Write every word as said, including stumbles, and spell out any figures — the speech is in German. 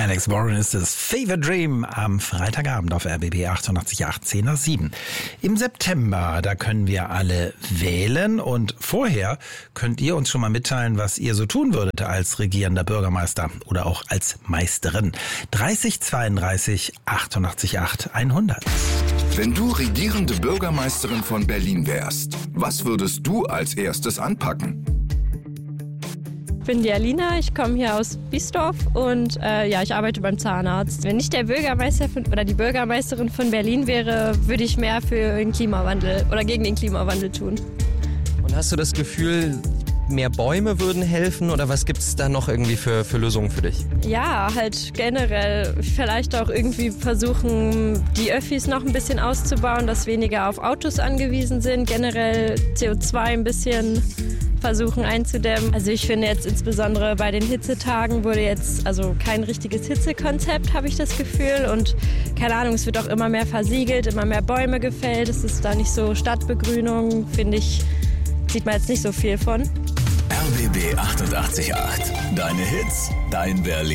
Alex Warren ist es. Fever Dream am Freitagabend auf R B B achtundachtzig Komma acht, zehn nach sieben. Im September, da können wir alle wählen und vorher könnt ihr uns schon mal mitteilen, was ihr so tun würdet als regierender Bürgermeister oder auch als Meisterin. dreißig zweiunddreißig achtundachtzig Komma acht hundert. Wenn du regierende Bürgermeisterin von Berlin wärst, was würdest du als erstes anpacken? Ich bin die Alina, ich komme hier aus Biesdorf und äh, ja, ich arbeite beim Zahnarzt. Wenn ich der Bürgermeister von, oder die Bürgermeisterin von Berlin wäre, würde ich mehr für den Klimawandel oder gegen den Klimawandel tun. Und hast du das Gefühl, mehr Bäume würden helfen oder was gibt es da noch irgendwie für, für Lösungen für dich? Ja, halt generell vielleicht auch irgendwie versuchen, die Öffis noch ein bisschen auszubauen, dass weniger auf Autos angewiesen sind, generell C O zwei ein bisschen versuchen einzudämmen. Also ich finde jetzt insbesondere bei den Hitzetagen wurde jetzt also kein richtiges Hitzekonzept, habe ich das Gefühl. Und keine Ahnung, es wird auch immer mehr versiegelt, immer mehr Bäume gefällt. Es ist da nicht so Stadtbegrünung, finde ich, sieht man jetzt nicht so viel von. R B B achtundachtzig Komma acht. Deine Hits, dein Berlin.